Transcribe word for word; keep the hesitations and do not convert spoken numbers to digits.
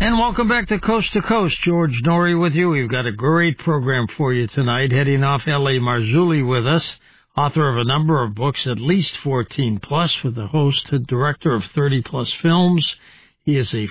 And welcome back to Coast to Coast. George Norrie with you. We've got a great program for you tonight. Heading off, L A. Marzulli with us, author of a number of books, at least fourteen plus, with the host and director of thirty plus films. He is a